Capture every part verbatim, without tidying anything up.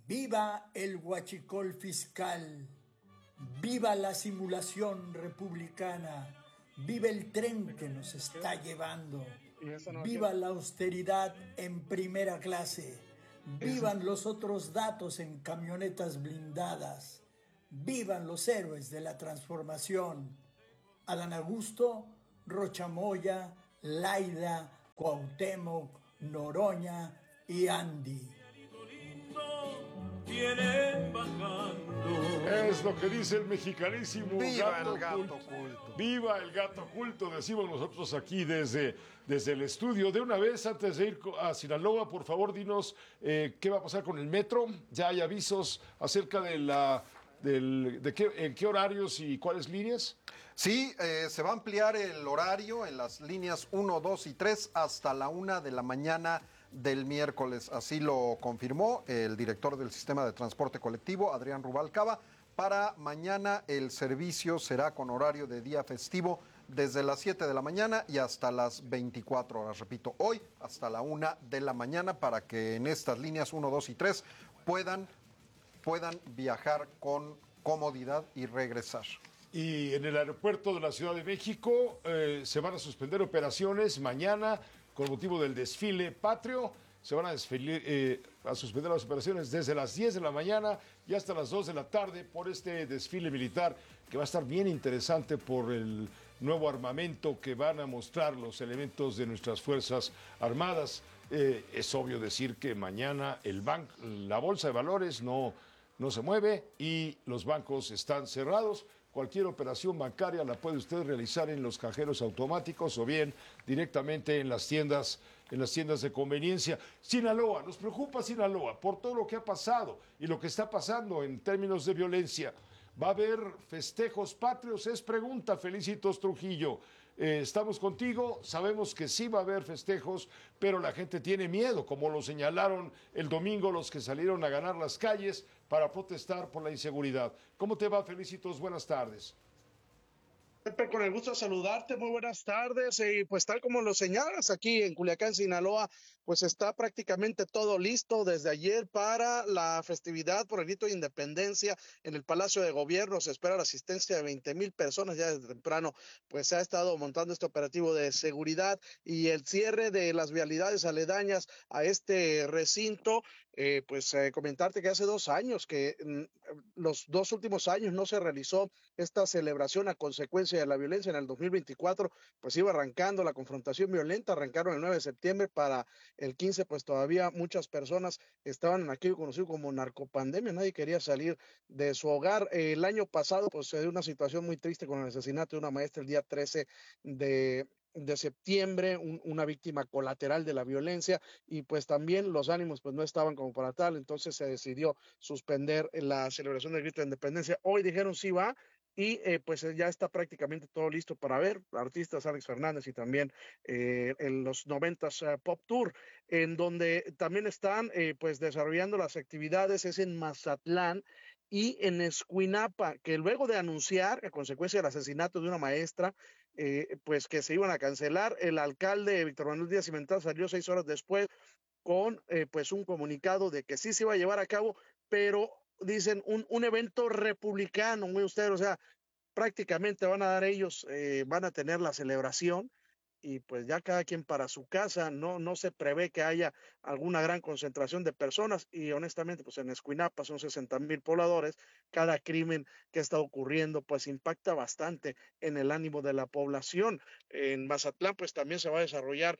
Viva el huachicol fiscal, viva la simulación republicana, viva el tren que nos está llevando, viva la austeridad en primera clase, vivan los otros datos en camionetas blindadas, vivan los héroes de la transformación, Adán Augusto, Rocha Moya, Laida, Cuauhtémoc, Noroña y Andy. Vienen bajando. Es lo que dice el mexicanísimo ¡Viva gato el gato oculto! oculto! ¡Viva el gato oculto! Decimos nosotros aquí desde, desde el estudio. De una vez, antes de ir a Sinaloa, por favor, dinos eh, qué va a pasar con el metro. Ya hay avisos acerca de la... Del, de qué, en qué horarios y cuáles líneas. Sí, eh, se va a ampliar el horario en las líneas uno, dos y tres hasta la una de la mañana del miércoles. Así lo confirmó el director del sistema de transporte colectivo, Adrián Rubalcaba. Para mañana el servicio será con horario de día festivo desde las siete de la mañana y hasta las veinticuatro horas. Repito, hoy hasta la una de la mañana para que en estas líneas uno, dos y tres puedan puedan viajar con comodidad y regresar. Y en el aeropuerto de la Ciudad de México eh, se van a suspender operaciones mañana con motivo del desfile patrio. Se van a, desfilir, eh, a suspender las operaciones desde las diez de la mañana y hasta las dos de la tarde por este desfile militar que va a estar bien interesante por el nuevo armamento que van a mostrar los elementos de nuestras Fuerzas Armadas. Eh, es obvio decir que mañana el banco, la Bolsa de Valores no... no se mueve y los bancos están cerrados. Cualquier operación bancaria la puede usted realizar en los cajeros automáticos o bien directamente en las tiendas, en las tiendas de conveniencia. Sinaloa, nos preocupa Sinaloa por todo lo que ha pasado y lo que está pasando en términos de violencia. ¿Va a haber festejos patrios? Es pregunta, Felicitos Trujillo. Eh, estamos contigo, sabemos que sí va a haber festejos, pero la gente tiene miedo, como lo señalaron el domingo los que salieron a ganar las calles para protestar por la inseguridad. ¿Cómo te va, Felicitos? Buenas tardes. Pepe, con el gusto de saludarte, muy buenas tardes, y pues tal como lo señalas, aquí en Culiacán, Sinaloa, pues está prácticamente todo listo desde ayer para la festividad por el grito de independencia en el Palacio de Gobierno. Se espera la asistencia de veinte mil personas ya desde temprano, pues se ha estado montando este operativo de seguridad y el cierre de las vialidades aledañas a este recinto. Eh, pues eh, comentarte que hace dos años, que mm, los dos últimos años no se realizó esta celebración a consecuencia de la violencia. En el dos mil veinticuatro pues iba arrancando la confrontación violenta, arrancaron el nueve de septiembre, para el quince pues todavía muchas personas estaban en aquello conocido como narcopandemia, nadie quería salir de su hogar. Eh, el año pasado pues se dio una situación muy triste con el asesinato de una maestra el día trece de de septiembre, un, una víctima colateral de la violencia, y pues también los ánimos pues no estaban como para tal, entonces se decidió suspender la celebración del grito de independencia. Hoy dijeron sí va, y eh, pues ya está prácticamente todo listo para ver artistas, Alex Fernández y también eh, en los noventas uh, Pop Tour, en donde también están eh, pues desarrollando las actividades, es en Mazatlán y en Escuinapa, que luego de anunciar a consecuencia del asesinato de una maestra, eh, pues que se iban a cancelar, el alcalde Víctor Manuel Díaz Cimental salió seis horas después con eh, pues un comunicado de que sí se iba a llevar a cabo, pero dicen un, un evento republicano, muy ustedes, o sea, prácticamente van a dar ellos, eh, van a tener la celebración y pues ya cada quien para su casa. No, no se prevé que haya alguna gran concentración de personas, y honestamente pues en Escuinapa son sesenta mil pobladores. Cada crimen que está ocurriendo pues impacta bastante en el ánimo de la población. En Mazatlán pues también se va a desarrollar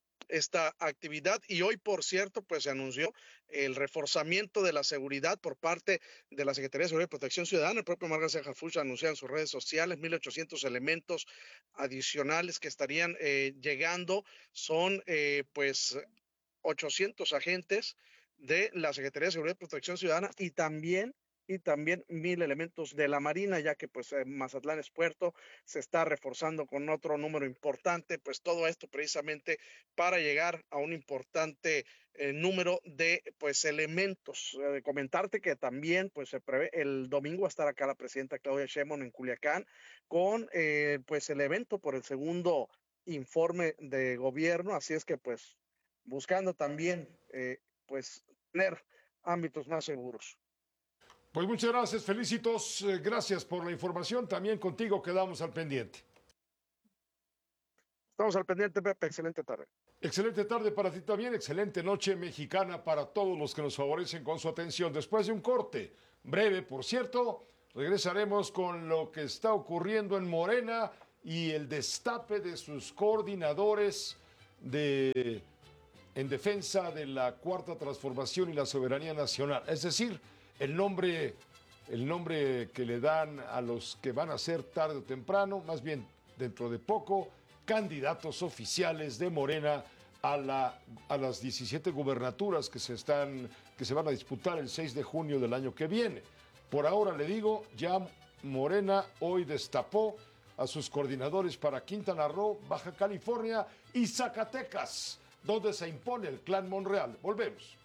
esta actividad, y hoy por cierto pues se anunció el reforzamiento de la seguridad por parte de la Secretaría de Seguridad y Protección Ciudadana. El propio Margarita Harfuch anunció en sus redes sociales mil ochocientos elementos adicionales que estarían eh, llegando. Son eh, pues ochocientos agentes de la Secretaría de Seguridad y Protección Ciudadana, y también y también mil elementos de la Marina, ya que pues eh, Mazatlán es puerto, se está reforzando con otro número importante, pues todo esto precisamente para llegar a un importante eh, número de pues elementos. Eh, comentarte que también pues se prevé el domingo va a estar acá la presidenta Claudia Sheinbaum en Culiacán con eh, pues el evento por el segundo informe de gobierno, así es que pues buscando también eh, pues tener ámbitos más seguros. Pues muchas gracias, Felicitos, eh, gracias por la información, también contigo quedamos al pendiente. Estamos al pendiente, Pepe, excelente tarde. Excelente tarde para ti también, excelente noche mexicana para todos los que nos favorecen con su atención. Después de un corte breve, por cierto, regresaremos con lo que está ocurriendo en Morena y el destape de sus coordinadores de, en defensa de la Cuarta Transformación y la soberanía nacional. Es decir, el nombre, el nombre que le dan a los que van a ser tarde o temprano, más bien dentro de poco, candidatos oficiales de Morena a, la, a las diecisiete gubernaturas que se, están, que se van a disputar el seis de junio del año que viene. Por ahora le digo, ya Morena hoy destapó a sus coordinadores para Quintana Roo, Baja California y Zacatecas, donde se impone el Clan Monreal. Volvemos.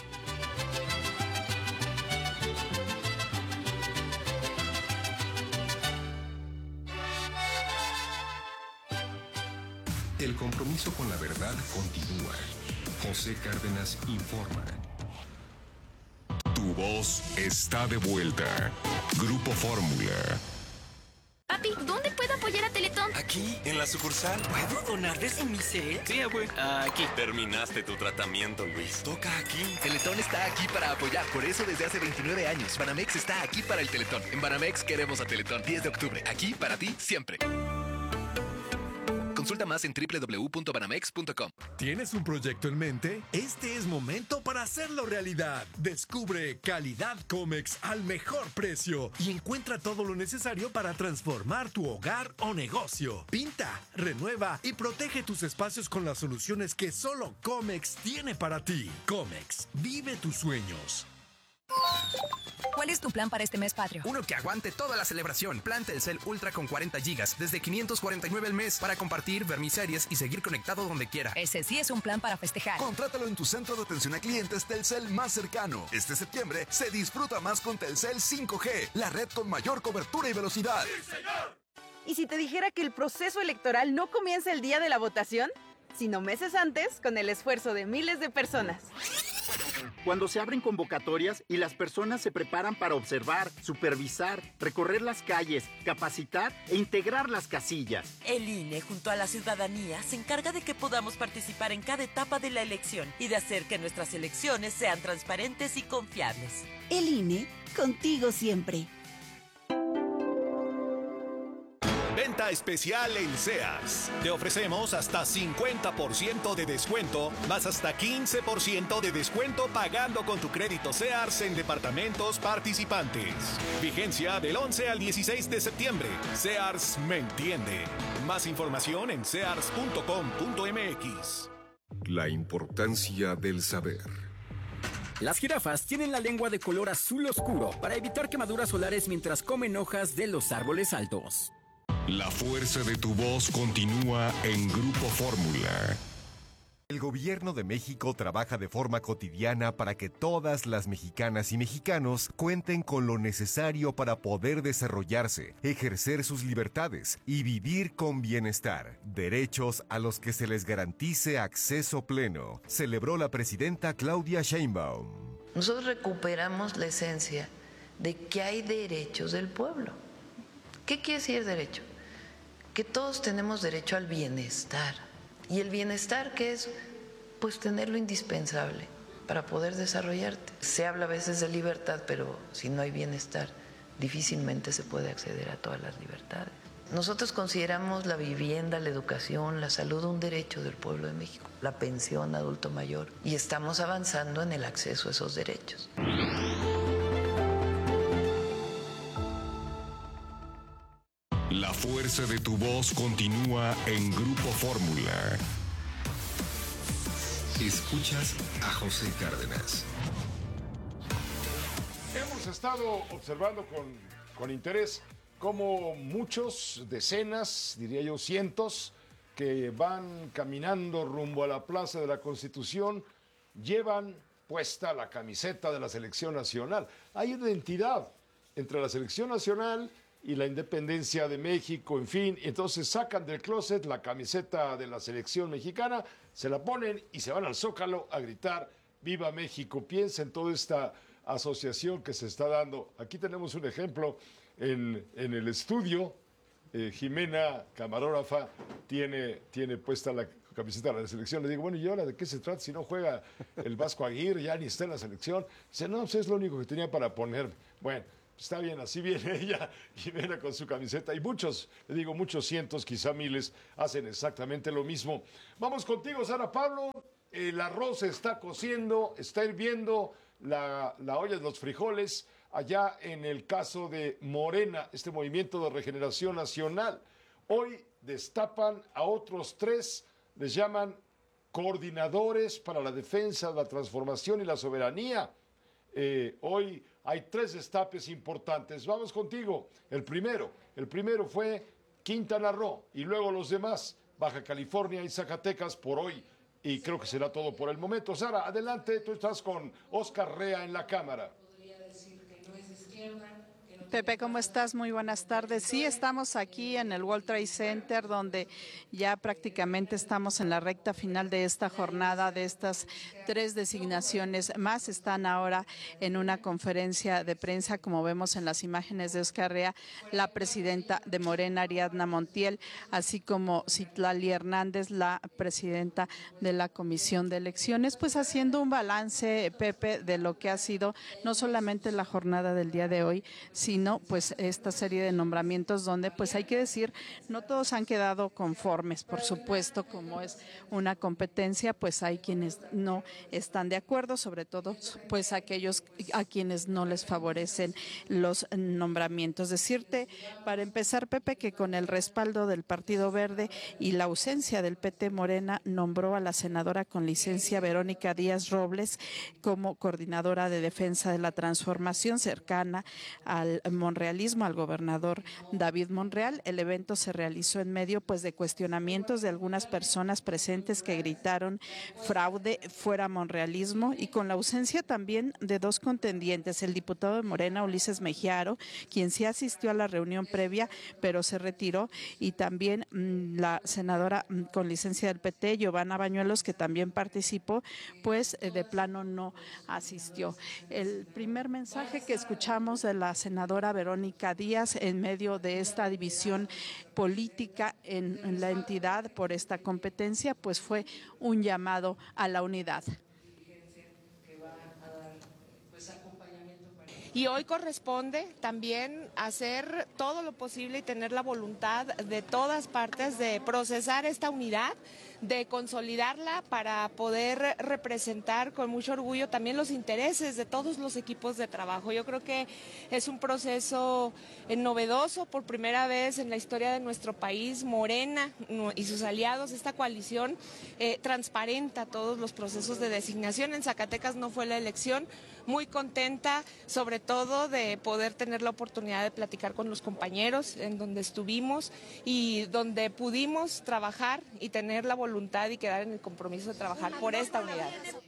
El compromiso con la verdad continúa. José Cárdenas informa. Tu voz está de vuelta. Grupo Fórmula. Papi, ¿dónde puedo apoyar a Teletón? Aquí, en la sucursal. ¿Puedo donarles en mi cel? Sí, abue. Aquí. Terminaste tu tratamiento, Luis. Toca aquí. Teletón está aquí para apoyar. Por eso desde hace veintinueve años, Banamex está aquí para el Teletón. En Banamex queremos a Teletón. diez de octubre. Aquí para ti, siempre. Consulta más en doble u doble u doble u punto banamex punto com. ¿Tienes un proyecto en mente? Este es momento para hacerlo realidad. Descubre Calidad Comex al mejor precio y encuentra todo lo necesario para transformar tu hogar o negocio. Pinta, renueva y protege tus espacios con las soluciones que solo Comex tiene para ti. Comex, vive tus sueños. ¿Cuál es tu plan para este mes patrio? Uno que aguante toda la celebración. Plan Telcel Ultra con cuarenta gigas desde quinientos cuarenta y nueve al mes para compartir, ver mis series y seguir conectado donde quiera. Ese sí es un plan para festejar. Contrátalo en tu centro de atención a clientes Telcel más cercano. Este septiembre se disfruta más con Telcel cinco G, la red con mayor cobertura y velocidad. ¡Sí, señor! ¿Y si te dijera que el proceso electoral no comienza el día de la votación, sino meses antes con el esfuerzo de miles de personas? Cuando se abren convocatorias y las personas se preparan para observar, supervisar, recorrer las calles, capacitar e integrar las casillas. El I N E, junto a la ciudadanía, se encarga de que podamos participar en cada etapa de la elección y de hacer que nuestras elecciones sean transparentes y confiables. El I N E, contigo siempre. Venta especial en Sears. Te ofrecemos hasta cincuenta por ciento de descuento, más hasta quince por ciento de descuento pagando con tu crédito Sears en departamentos participantes. Vigencia del once al dieciséis de septiembre. Sears me entiende. Más información en sears punto com punto m x. La importancia del saber. Las jirafas tienen la lengua de color azul oscuro para evitar quemaduras solares mientras comen hojas de los árboles altos. La fuerza de tu voz continúa en Grupo Fórmula. El gobierno de México trabaja de forma cotidiana para que todas las mexicanas y mexicanos cuenten con lo necesario para poder desarrollarse, ejercer sus libertades y vivir con bienestar. Derechos a los que se les garantice acceso pleno, celebró la presidenta Claudia Sheinbaum. Nosotros recuperamos la esencia de que hay derechos del pueblo. ¿Qué quiere decir derecho? Que todos tenemos derecho al bienestar. ¿Y el bienestar qué es? Pues tener lo indispensable para poder desarrollarte. Se habla a veces de libertad, pero si no hay bienestar, difícilmente se puede acceder a todas las libertades. Nosotros consideramos la vivienda, la educación, la salud un derecho del pueblo de México, la pensión adulto mayor, y estamos avanzando en el acceso a esos derechos. La fuerza de tu voz continúa en Grupo Fórmula. Escuchas a José Cárdenas. Hemos estado observando con, con interés cómo muchos, decenas, diría yo cientos, que van caminando rumbo a la Plaza de la Constitución, llevan puesta la camiseta de la Selección Nacional. Hay una identidad entre la Selección Nacional y la independencia de México, en fin, entonces sacan del closet la camiseta de la selección mexicana, se la ponen y se van al Zócalo a gritar Viva México. Piensa en toda esta asociación que se está dando. Aquí tenemos un ejemplo en, en el estudio. Eh, Jimena, camarógrafa, tiene, tiene puesta la camiseta de la selección. Le digo, bueno, ¿y ahora de qué se trata? Si no juega el Vasco Aguirre, ya ni está en la selección. Dice, no, pues es lo único que tenía para ponerme. Bueno, está bien, así viene ella, Jimena con su camiseta. Y muchos, le digo, muchos cientos, quizá miles, hacen exactamente lo mismo. Vamos contigo, Sara Pablo. El arroz se está cociendo, está hirviendo la, la olla de los frijoles. Allá en el caso de Morena, este movimiento de regeneración nacional. Hoy destapan a otros tres, les llaman coordinadores para la defensa, la transformación y la soberanía. Eh, hoy hay tres destapes importantes. Vamos contigo. El primero, el primero fue Quintana Roo y luego los demás, Baja California y Zacatecas por hoy. Y creo que será todo por el momento. Sara, adelante, tú estás con Oscar Rea en la cámara. Pepe, ¿cómo estás? Muy buenas tardes. Sí, estamos aquí en el World Trade Center, donde ya prácticamente estamos en la recta final de esta jornada, de estas tres designaciones más. Están ahora en una conferencia de prensa, como vemos en las imágenes de Oscar Rea, la presidenta de Morena, Ariadna Montiel, así como Citlali Hernández, la presidenta de la Comisión de Elecciones, pues haciendo un balance, Pepe, de lo que ha sido no solamente la jornada del día de hoy, sino pues esta serie de nombramientos donde pues hay que decir no todos han quedado conformes, por supuesto, como es una competencia, pues hay quienes no están de acuerdo, sobre todo pues aquellos a quienes no les favorecen los nombramientos. Decirte, para empezar, Pepe, que con el respaldo del Partido Verde y la ausencia del P T, Morena nombró a la senadora con licencia Verónica Díaz Robles como coordinadora de defensa de la transformación, cercana al monrealismo, al gobernador David Monreal. El evento se realizó en medio pues de cuestionamientos de algunas personas presentes que gritaron fraude, fuera monrealismo, y con la ausencia también de dos contendientes, el diputado de Morena, Ulises Mejiaro, quien sí asistió a la reunión previa pero se retiró, y también mmm, la senadora mmm, con licencia del P T, Giovanna Bañuelos, que también participó, pues eh, de plano no asistió. El primer mensaje que escuchamos de la senadora Verónica Díaz en medio de esta división política en, en la entidad por esta competencia, pues fue un llamado a la unidad. Y hoy corresponde también hacer todo lo posible y tener la voluntad de todas partes de procesar esta unidad, de consolidarla para poder representar con mucho orgullo también los intereses de todos los equipos de trabajo. Yo creo que es un proceso novedoso, por primera vez en la historia de nuestro país. Morena y sus aliados, esta coalición, eh, transparenta todos los procesos de designación. En Zacatecas no fue la elección. Muy contenta, sobre todo, de poder tener la oportunidad de platicar con los compañeros en donde estuvimos y donde pudimos trabajar y tener la voluntad y quedar en el compromiso de trabajar por esta unidad.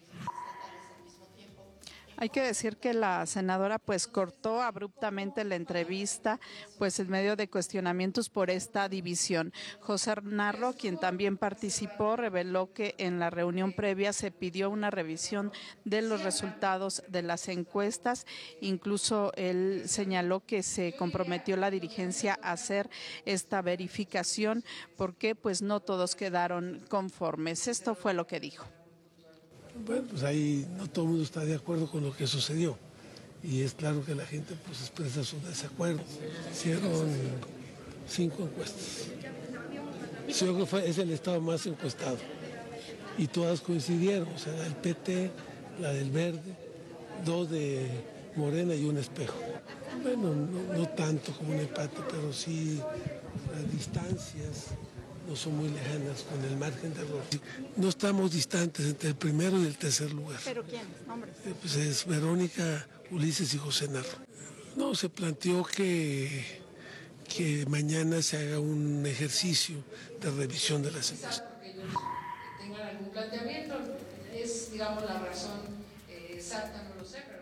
Hay que decir que la senadora pues cortó abruptamente la entrevista pues en medio de cuestionamientos por esta división. José Narro, quien también participó, reveló que en la reunión previa se pidió una revisión de los resultados de las encuestas. Incluso él señaló que se comprometió la dirigencia a hacer esta verificación porque pues no todos quedaron conformes. Esto fue lo que dijo. Bueno, pues ahí no todo el mundo está de acuerdo con lo que sucedió y es claro que la gente pues expresa su desacuerdo. Hicieron cinco encuestas. Sí, yo creo que fue, es el estado más encuestado y todas coincidieron, o sea, la del P T, la del Verde, dos de Morena y un espejo. Bueno, no, no tanto como un empate, pero sí las distancias no son muy lejanas con el margen de error. No estamos distantes entre el primero y el tercer lugar. ¿Pero quiénes? ¿Nombres? Eh, pues es Verónica, Ulises y José Narro. No, se planteó que, que mañana se haga un ejercicio de revisión de las encuestas. Que ellos tengan algún planteamiento, es, digamos, la razón eh, exacta, no lo sé, pero que los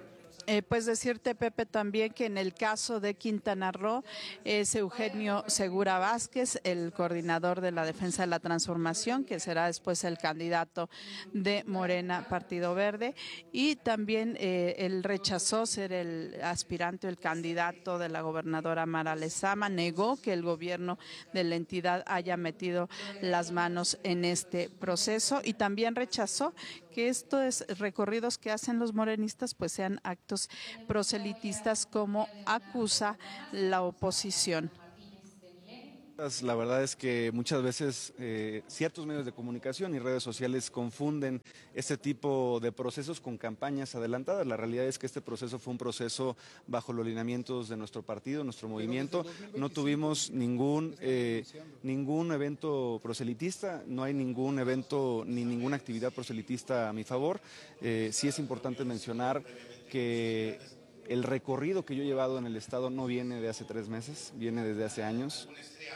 Eh, pues decirte, Pepe, también que en el caso de Quintana Roo es Eugenio Segura Vázquez, el coordinador de la Defensa de la Transformación, que será después el candidato de Morena Partido Verde, y también eh, él rechazó ser el aspirante o el candidato de la gobernadora Mara Lezama, negó que el gobierno de la entidad haya metido las manos en este proceso y también rechazó que estos recorridos que hacen los morenistas pues sean actos proselitistas como acusa la oposición. La verdad es que muchas veces eh, ciertos medios de comunicación y redes sociales confunden este tipo de procesos con campañas adelantadas. La realidad es que este proceso fue un proceso bajo los lineamientos de nuestro partido, nuestro movimiento. No tuvimos ningún, eh, ningún evento proselitista, no hay ningún evento ni ninguna actividad proselitista a mi favor. Eh, sí es importante mencionar que el recorrido que yo he llevado en el Estado no viene de hace tres meses, viene desde hace años.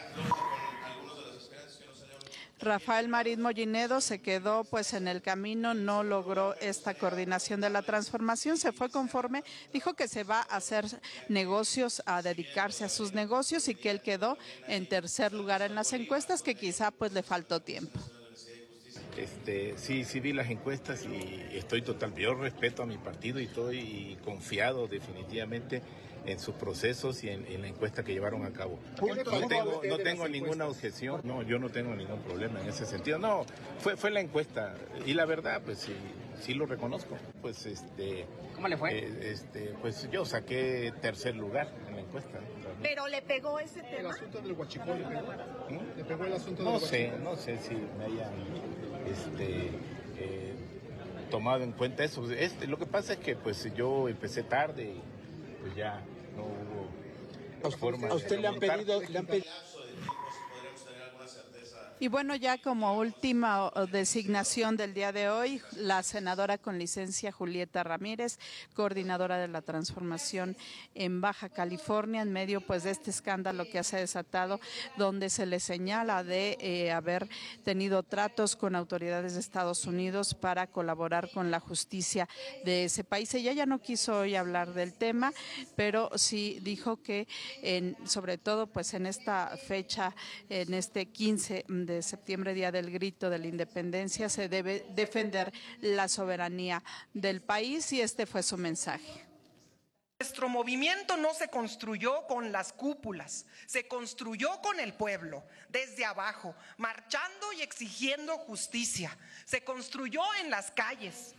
Rafael Marín Mollinedo se quedó pues en el camino, no logró esta coordinación de la transformación, se fue conforme, dijo que se va a hacer negocios, a dedicarse a sus negocios y que él quedó en tercer lugar en las encuestas, que quizá pues le faltó tiempo. Este, sí, sí vi las encuestas y estoy total, yo respeto a mi partido y estoy confiado definitivamente en sus procesos y en, en la encuesta que llevaron a cabo. No tengo, no tengo ninguna objeción, no, yo no tengo ningún problema en ese sentido. No, fue, fue la encuesta y la verdad, pues sí, sí lo reconozco. Pues este, ¿cómo le fue? Eh, este, pues yo saqué tercer lugar en la encuesta. Pero le pegó ese tema. El asunto del huachicol le pegó. ¿Mm? Le pegó el asunto no del sé, no sé si me hayan este, eh, tomado en cuenta eso. Este, lo que pasa es que pues yo empecé tarde y pues ya no hubo forma. ¿A usted le han pedido, le han pedido? Y bueno, ya como última designación del día de hoy, la senadora con licencia Julieta Ramírez, coordinadora de la transformación en Baja California, en medio pues de este escándalo que se ha desatado, donde se le señala de eh, haber tenido tratos con autoridades de Estados Unidos para colaborar con la justicia de ese país. Ella ya no quiso hoy hablar del tema, pero sí dijo que en, sobre todo pues en esta fecha, en este quince de septiembre, Día del Grito de la Independencia, se debe defender la soberanía del país y este fue su mensaje. Nuestro movimiento no se construyó con las cúpulas, se construyó con el pueblo, desde abajo, marchando y exigiendo justicia. Se construyó en las calles.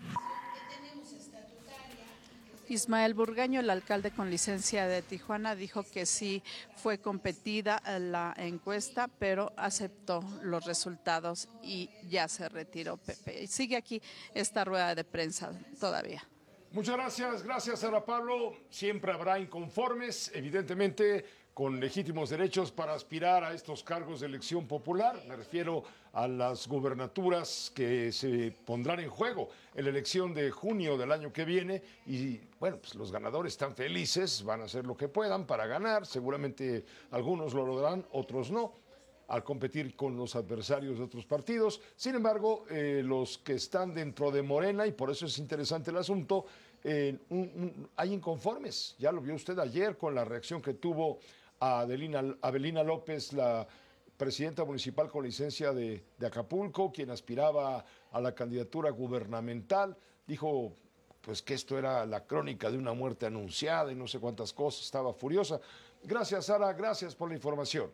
Ismael Burgaño, el alcalde con licencia de Tijuana, dijo que sí fue competida la encuesta, pero aceptó los resultados y ya se retiró, Pepe. Y sigue aquí esta rueda de prensa todavía. Muchas gracias, gracias Sara Pablo. Siempre habrá inconformes, evidentemente, con legítimos derechos para aspirar a estos cargos de elección popular. Me refiero a las gubernaturas que se pondrán en juego en la elección de junio del año que viene. Y bueno, pues los ganadores están felices, van a hacer lo que puedan para ganar. Seguramente algunos lo lograrán, otros no, al competir con los adversarios de otros partidos. Sin embargo, eh, los que están dentro de Morena, y por eso es interesante el asunto, eh, un, un, hay inconformes. Ya lo vio usted ayer con la reacción que tuvo a Adelina, Abelina López, la presidenta municipal con licencia de, de Acapulco, quien aspiraba a la candidatura gubernamental. Dijo pues que esto era la crónica de una muerte anunciada y no sé cuántas cosas, estaba furiosa. Gracias, Sara, gracias por la información.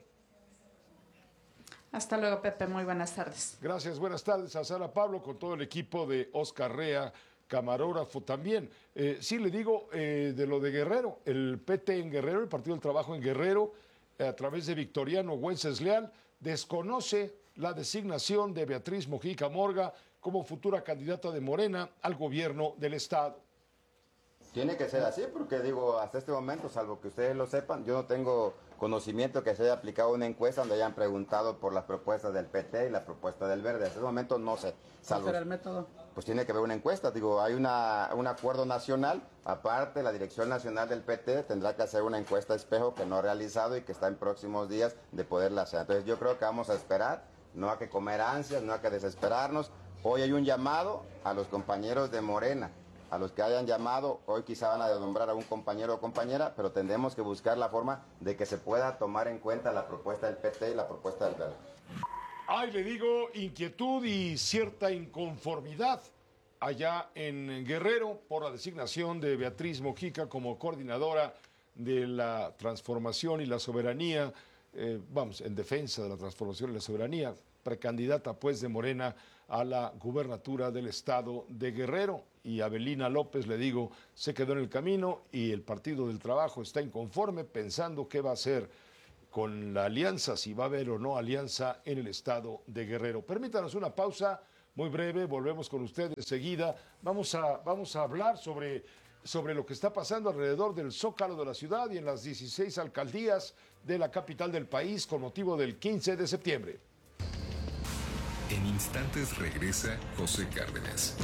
Hasta luego, Pepe, muy buenas tardes. Gracias, buenas tardes a Sara Pablo con todo el equipo de Oscar Rea, camarógrafo también. Eh, sí, le digo eh, de lo de Guerrero, el P T en Guerrero, el Partido del Trabajo en Guerrero, eh, a través de Victoriano Güences-Leal, desconoce la designación de Beatriz Mojica Morga como futura candidata de Morena al gobierno del Estado. Tiene que ser así, porque digo, hasta este momento, salvo que ustedes lo sepan, yo no tengo conocimiento que se haya aplicado una encuesta donde hayan preguntado por las propuestas del P T y la propuesta del Verde. Hasta este momento no sé. ¿Cuál será el método? Pues tiene que haber una encuesta. Digo, hay una, un acuerdo nacional. Aparte, la Dirección Nacional del P T tendrá que hacer una encuesta espejo que no ha realizado y que está en próximos días de poderla hacer. Entonces yo creo que vamos a esperar, no hay que comer ansias, no hay que desesperarnos. Hoy hay un llamado a los compañeros de Morena a los que hayan llamado, hoy quizá van a deslumbrar a un compañero o compañera, pero tendremos que buscar la forma de que se pueda tomar en cuenta la propuesta del P T y la propuesta del Verde. Ay, le digo, inquietud y cierta inconformidad allá en Guerrero por la designación de Beatriz Mojica como coordinadora de la transformación y la soberanía, eh, vamos, en defensa de la transformación y la soberanía, precandidata pues de Morena a la gubernatura del estado de Guerrero. Y Abelina López, le digo, se quedó en el camino y el Partido del Trabajo está inconforme pensando qué va a hacer con la alianza, si va a haber o no alianza en el estado de Guerrero. Permítanos una pausa muy breve, volvemos con ustedes enseguida. Vamos a, vamos a hablar sobre, sobre lo que está pasando alrededor del Zócalo de la ciudad y en las dieciséis alcaldías de la capital del país con motivo del quince de septiembre. En instantes regresa José Cárdenas.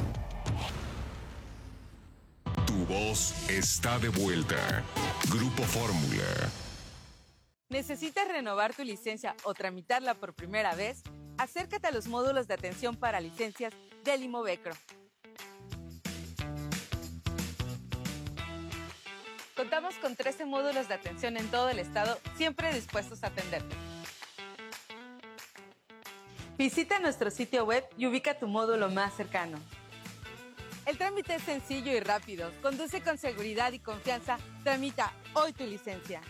Tu voz está de vuelta. Grupo Fórmula. ¿Necesitas renovar tu licencia o tramitarla por primera vez? Acércate a los módulos de atención para licencias del Imovecro. Contamos con trece módulos de atención en todo el estado, siempre dispuestos a atenderte. Visita nuestro sitio web y ubica tu módulo más cercano. El trámite es sencillo y rápido. Conduce con seguridad y confianza. Tramita hoy tu licencia.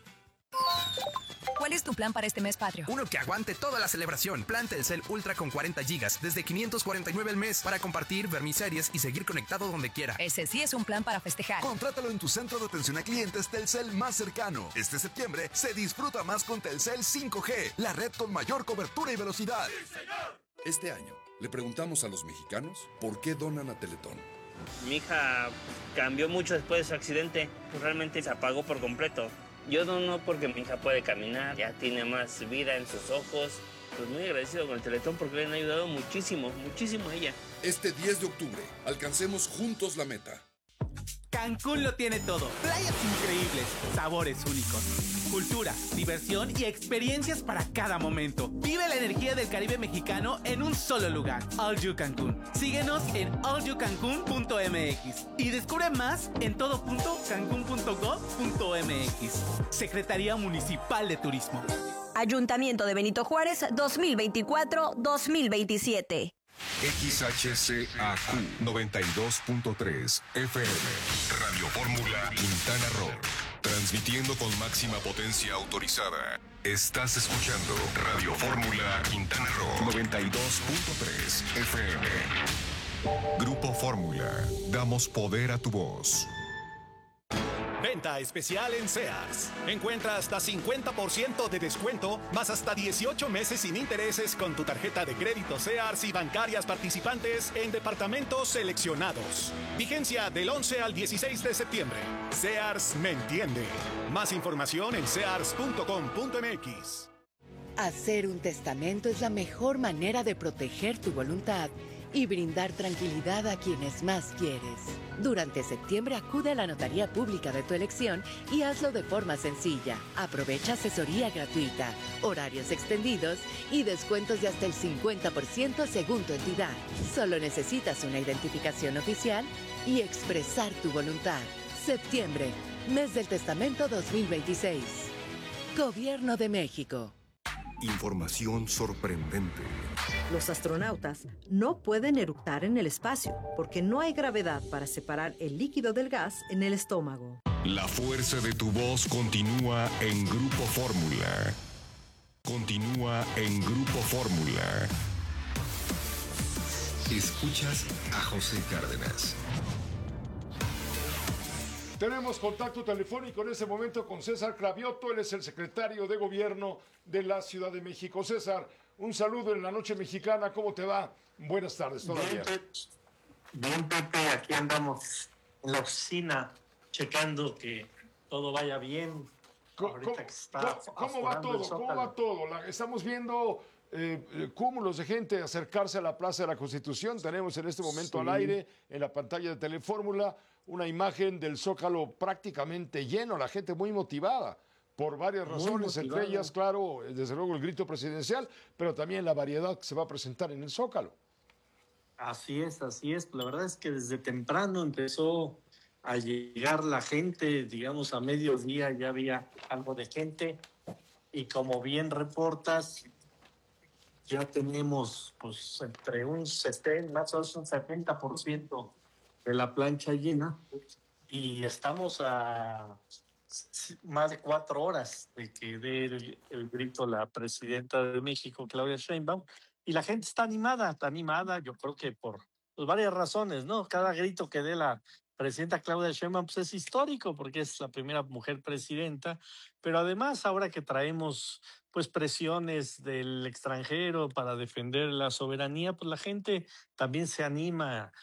¿Cuál es tu plan para este mes patrio? Uno que aguante toda la celebración. Plan Telcel Ultra con cuarenta gigas desde quinientos cuarenta y nueve al mes para compartir, ver mis series y seguir conectado donde quiera. Ese sí es un plan para festejar. Contrátalo en tu centro de atención a clientes Telcel más cercano. Este septiembre se disfruta más con Telcel cinco G, la red con mayor cobertura y velocidad. ¡Sí, señor! Este año le preguntamos a los mexicanos por qué donan a Teletón. Mi hija cambió mucho después de su accidente. Realmente se apagó por completo. Yo dono porque mi hija puede caminar, ya tiene más vida en sus ojos. Pues muy agradecido con el Teletón porque le han ayudado muchísimo, muchísimo a ella. Este diez de octubre, alcancemos juntos la meta. Cancún lo tiene todo. Playas increíbles, sabores únicos, cultura, diversión y experiencias para cada momento. Vive la energía del Caribe mexicano en un solo lugar. All You Cancún. Síguenos en all you cancún punto m x y descubre más en todo punto cancún punto gov punto m x. Secretaría Municipal de Turismo. Ayuntamiento de Benito Juárez dos mil veinticuatro dos mil veintisiete. X H C A Q noventa y dos punto tres F M. Radio Fórmula Quintana Roo. Transmitiendo con máxima potencia autorizada. Estás escuchando Radio Fórmula Quintana Roo noventa y dos punto tres F M. Grupo Fórmula. Damos poder a tu voz. Venta especial en Sears. Encuentra hasta cincuenta por ciento de descuento, más hasta dieciocho meses sin intereses con tu tarjeta de crédito Sears y bancarias participantes en departamentos seleccionados. Vigencia del once al dieciséis de septiembre. Sears me entiende. Más información en sears punto com punto m x. Hacer un testamento es la mejor manera de proteger tu voluntad y brindar tranquilidad a quienes más quieres. Durante septiembre acude a la notaría pública de tu elección y hazlo de forma sencilla. Aprovecha asesoría gratuita, horarios extendidos y descuentos de hasta el cincuenta por ciento según tu entidad. Solo necesitas una identificación oficial y expresar tu voluntad. Septiembre, mes del testamento dos mil veintiséis. Gobierno de México. Información sorprendente. Los astronautas no pueden eructar en el espacio porque no hay gravedad para separar el líquido del gas en el estómago. La fuerza de tu voz continúa en Grupo Fórmula. Continúa en Grupo Fórmula. Escuchas a José Cárdenas. Tenemos contacto telefónico en este momento con César Cravioto, él es el secretario de Gobierno de la Ciudad de México. César, un saludo en la noche mexicana, ¿cómo te va? Buenas tardes todavía. Bien, bien, Pepe, aquí andamos en la oficina checando que todo vaya bien. ¿Cómo, cómo, está ¿cómo va todo? ¿Cómo va todo? La, estamos viendo eh, cúmulos de gente acercarse a la Plaza de la Constitución. Tenemos en este momento sí. al aire, en la pantalla de Telefórmula, una imagen del Zócalo prácticamente lleno, la gente muy motivada por varias razones, entre ellas, claro, desde luego el grito presidencial, pero también la variedad que se va a presentar en el Zócalo. Así es, así es. La verdad es que desde temprano empezó a llegar la gente, digamos a mediodía ya había algo de gente y como bien reportas, ya tenemos pues entre un setenta, más o menos un setenta por ciento de la plancha llena y estamos a más de cuatro horas de que dé el, el grito la presidenta de México, Claudia Sheinbaum, y la gente está animada, está animada, yo creo que por pues, varias razones, ¿no? Cada grito que dé la presidenta Claudia Sheinbaum pues, es histórico porque es la primera mujer presidenta, pero además ahora que traemos pues presiones del extranjero para defender la soberanía, pues la gente también se anima